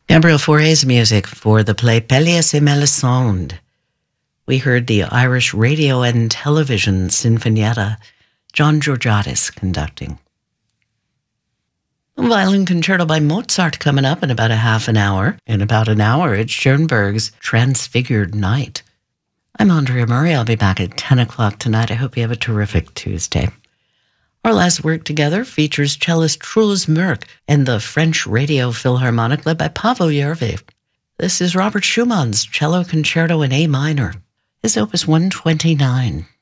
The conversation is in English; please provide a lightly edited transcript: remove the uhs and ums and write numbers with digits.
Gabriel Fauré's music for the play Pelléas et Mélisande. We heard the Irish Radio and Television Sinfonietta, John Georgiadis conducting. A violin concerto by Mozart coming up in about a half an hour. In about an hour, it's Schoenberg's Transfigured Night. I'm Andrea Murray. I'll be back at 10 o'clock tonight. I hope you have a terrific Tuesday. Our last work together features cellist Truls Mørk and the French Radio Philharmonic led by Paavo Järvi. This is Robert Schumann's Cello Concerto in A minor, his opus 129.